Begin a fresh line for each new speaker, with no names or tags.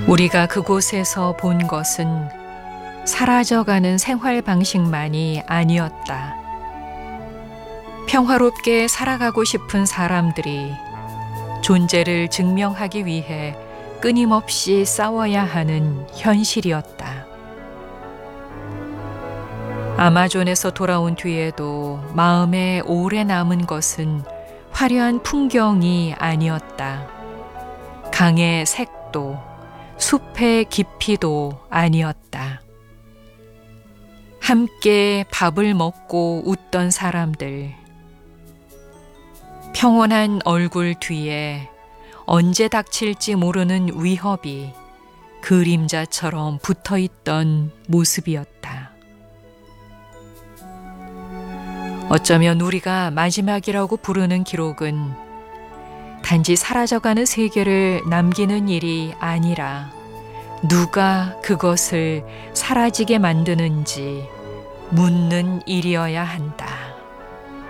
우리가 그곳에서 본 것은 사라져가는 생활 방식만이 아니었다. 평화롭게 살아가고 싶은 사람들이 존재를 증명하기 위해 끊임없이 싸워야 하는 현실이었다. 아마존에서 돌아온 뒤에도 마음에 오래 남은 것은 화려한 풍경이 아니었다. 강의 색도 숲의 깊이도 아니었다. 함께 밥을 먹고 웃던 사람들, 평온한 얼굴 뒤에 언제 닥칠지 모르는 위협이 그림자처럼 붙어있던 모습이었다. 어쩌면 우리가 마지막이라고 부르는 기록은 단지 사라져가는 세계를 남기는 일이 아니라 누가 그것을 사라지게 만드는지 묻는 일이어야 한다.